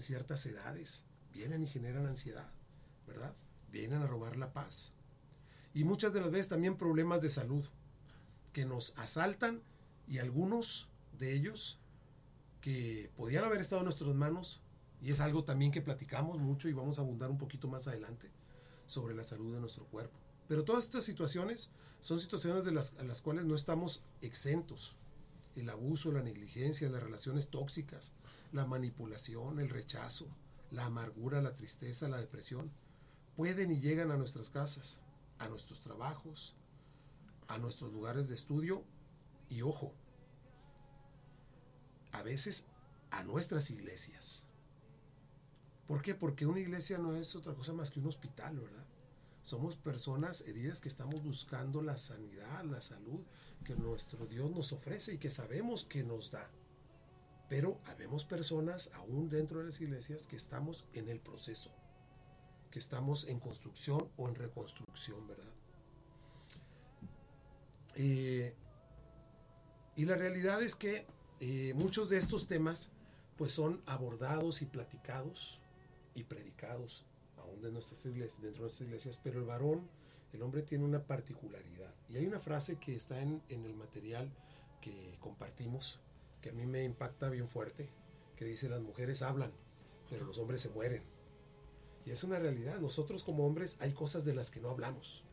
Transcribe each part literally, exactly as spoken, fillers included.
ciertas edades, vienen y generan ansiedad, ¿verdad? Vienen a robar la paz. Y muchas de las veces también problemas de salud que nos asaltan, y algunos de ellos que podían haber estado en nuestras manos, y es algo también que platicamos mucho y vamos a abundar un poquito más adelante sobre la salud de nuestro cuerpo. Pero todas estas situaciones son situaciones de las, a las cuales no estamos exentos. El abuso, la negligencia, las relaciones tóxicas, la manipulación, el rechazo, la amargura, la tristeza, la depresión, pueden y llegan a nuestras casas, a nuestros trabajos, a nuestros lugares de estudio y, ojo, a veces a nuestras iglesias. ¿Por qué? Porque una iglesia no es otra cosa más que un hospital, ¿verdad? Somos personas heridas que estamos buscando la sanidad, la salud que nuestro Dios nos ofrece y que sabemos que nos da. Pero habemos personas aún dentro de las iglesias que estamos en el proceso, que estamos en construcción o en reconstrucción, ¿verdad? Eh, y la realidad es que eh, muchos de estos temas pues son abordados y platicados y predicados aún de nuestras iglesias, dentro de nuestras iglesias, pero el varón, el hombre tiene una particularidad. Y hay una frase que está en, en el material que compartimos, que a mí me impacta bien fuerte, que dice: las mujeres hablan, pero los hombres se mueren. Y es una realidad. Nosotros como hombres hay cosas de las que no hablamos.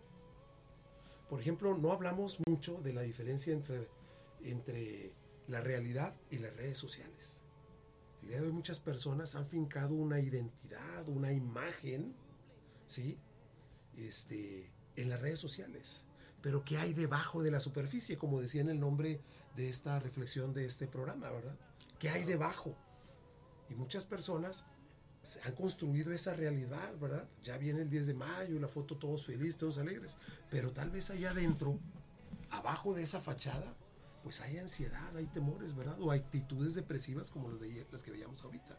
Por ejemplo, no hablamos mucho de la diferencia entre, entre la realidad y las redes sociales. El día de hoy muchas personas han fincado una identidad, una imagen, ¿sí? Este, en las redes sociales. Pero ¿qué hay debajo de la superficie? Como decía en el nombre de esta reflexión de este programa, ¿verdad? ¿Qué hay debajo? Y muchas personas han construido esa realidad, ¿verdad? Ya viene el diez de mayo, la foto todos felices, todos alegres. Pero tal vez allá adentro, abajo de esa fachada, pues hay ansiedad, hay temores, ¿verdad? O actitudes depresivas como las, de, las que veíamos ahorita.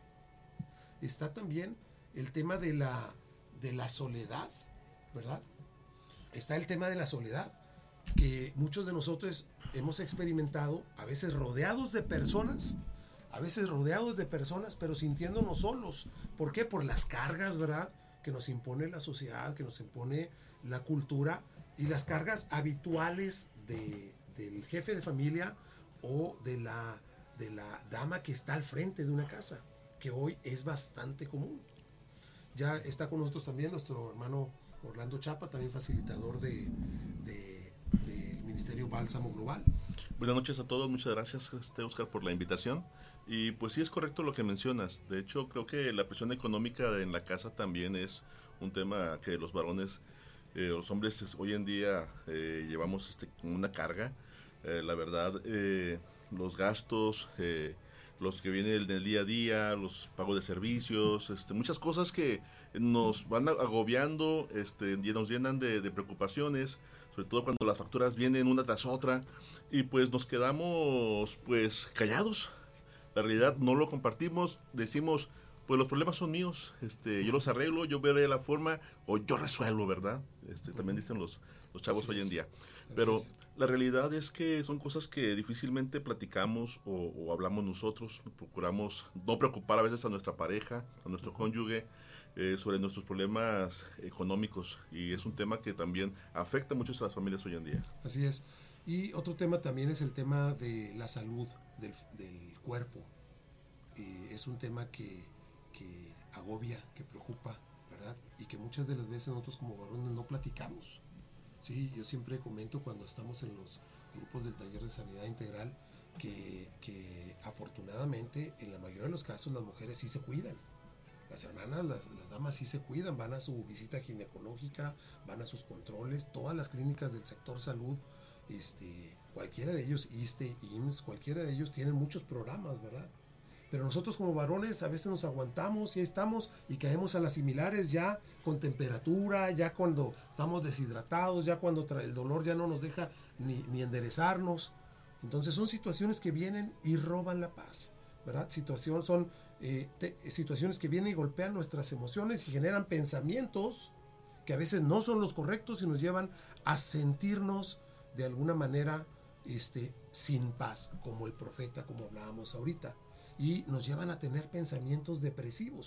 Está también el tema de la, de la soledad, ¿verdad? Está el tema de la soledad, que muchos de nosotros hemos experimentado, a veces rodeados de personas, a veces rodeados de personas, pero sintiéndonos solos. ¿Por qué? Por las cargas, ¿verdad?, que nos impone la sociedad, que nos impone la cultura, y las cargas habituales de, del jefe de familia o de la, de la dama que está al frente de una casa, que hoy es bastante común. Ya está con nosotros también nuestro hermano Orlando Chapa, también facilitador de, de, del Ministerio Bálsamo Global. Buenas noches a todos, muchas gracias, este, Oscar, por la invitación. Y pues sí, es correcto lo que mencionas. De hecho, creo que la presión económica en la casa también es un tema que los varones, eh, los hombres hoy en día eh, llevamos este, una carga. Eh, la verdad, eh, los gastos, eh, los que vienen del día a día, los pagos de servicios, este, muchas cosas que nos van agobiando, este, y nos llenan de, de preocupaciones, sobre todo cuando las facturas vienen una tras otra, y pues nos quedamos pues callados. La realidad no lo compartimos, decimos, pues los problemas son míos, este, yo los arreglo, yo veré la forma, o yo resuelvo, ¿verdad? Este, también dicen los, los chavos Así hoy es. en día. Así Pero es. la realidad es que son cosas que difícilmente platicamos o, o hablamos nosotros. Procuramos no preocupar a veces a nuestra pareja, a nuestro cónyuge, eh, sobre nuestros problemas económicos. Y es un tema que también afecta mucho a las familias hoy en día. Así es. Y otro tema también es el tema de la salud del, del cuerpo. Eh, es un tema que, que agobia, que preocupa, ¿verdad? Y que muchas de las veces nosotros como varones no platicamos. Sí, yo siempre comento cuando estamos en los grupos del taller de sanidad integral que, que afortunadamente en la mayoría de los casos las mujeres sí se cuidan. Las hermanas, las, las damas sí se cuidan, van a su visita ginecológica, van a sus controles, todas las clínicas del sector salud, este, cualquiera de ellos, ISSSTE, I M S S, cualquiera de ellos tienen muchos programas, ¿verdad? Pero nosotros como varones a veces nos aguantamos y ahí estamos y caemos a las similares ya con temperatura, ya cuando estamos deshidratados, ya cuando el dolor ya no nos deja ni, ni enderezarnos. Entonces son situaciones que vienen y roban la paz, ¿verdad? Situación, son eh, te, situaciones que vienen y golpean nuestras emociones y generan pensamientos que a veces no son los correctos y nos llevan a sentirnos de alguna manera este, sin paz, como el profeta, como hablábamos ahorita. y nos llevan a tener pensamientos depresivos.